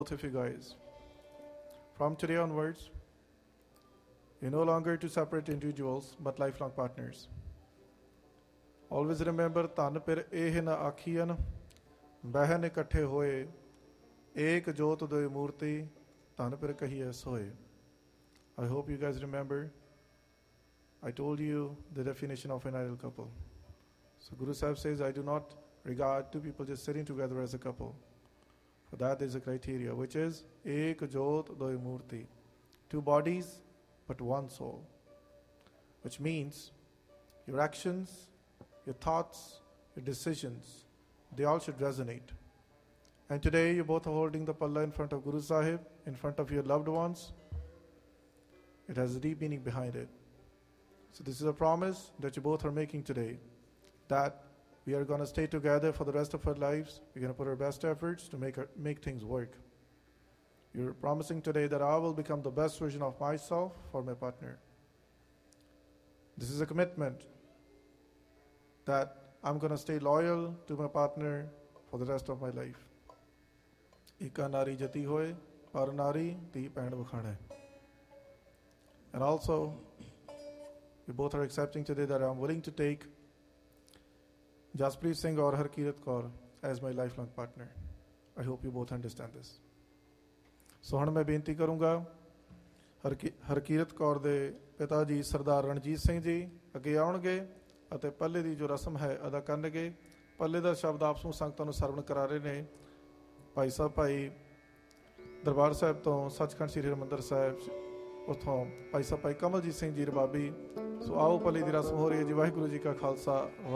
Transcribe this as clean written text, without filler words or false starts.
both of you guys. From today onwards, you're no longer two separate individuals, but lifelong partners. Always remember, ਧਨ ਪਿਰ ਇਹ ਨ ਆਖੀਨ, ਬਹਿਨ ਇਕੱਠੇ ਹੋਏ, ਏਕ ਜੋਤ ਦੋਇ ਮੂਰਤੀ, ਧਨ ਪਿਰ ਕਹੀਏ ਸੋਏ. I hope you guys remember. I told you the definition of an ideal couple. So Guru Sahib says, I do not regard two people just sitting together as a couple. For that there is a criteria, which is Ek Jot Doi Murti. Two bodies, but one soul. Which means your actions, your thoughts, your decisions, they all should resonate. And today you both are holding the palla in front of Guru Sahib, in front of your loved ones. It has a deep meaning behind it. So this is a promise that you both are making today, that we are going to stay together for the rest of our lives. We're going to put our best efforts to make things work. You're promising today that I will become the best version of myself for my partner. This is a commitment that I'm going to stay loyal to my partner for the rest of my life. Ika nari jati hoye, par nari ti pain vakhana. And also, we both are accepting today that I'm willing to take Jaspreet Singh or Harkirat Kaur as my lifelong partner. I hope you both understand this. So ਹੁਣ ਮੈਂ ਬੇਨਤੀ ਕਰੂੰਗਾ ਹਰਕੀਰਤ ਕੌਰ ਦੇ ਪਿਤਾ ਜੀ ਸਰਦਾਰ ਰਣਜੀਤ ਸਿੰਘ ਜੀ ਅੱਗੇ ਆਉਣਗੇ ਅਤੇ ਪੱਲੇ ਦੀ ਜੋ ਰਸਮ ਹੈ ਅਦਾ ਕਰਨਗੇ. ਪੱਲੇ ਦਾ ਸ਼ਬਦ ਆਪ ਸਮੂਹ ਸੰਗਤਾਂ ਨੂੰ ਸਰਵਣ ਕਰਾ ਰਹੇ ਨੇ ਭਾਈ ਸਾਹਿਬ ਭਾਈ ਦਰਬਾਰ ਸਾਹਿਬ ਤੋਂ ਸੱਚਖੰਡ ਸ੍ਰੀ ਹਰਿਮੰਦਰ ਸਾਹਿਬ ਉੱਥੋਂ ਭਾਈ ਸਾਹਿਬ ਭਾਈ ਕਮਲਜੀਤ ਸਿੰਘ ਜੀ ਰਬਾਬੀ. ਸੋ ਆਓ ਪੱਲੇ ਦੀ ਰਸਮ ਹੋ ਰਹੀ ਹੈ ਜੀ. ਵਾਹਿਗੁਰੂ ਜੀ ਕਾ ਖਾਲਸਾ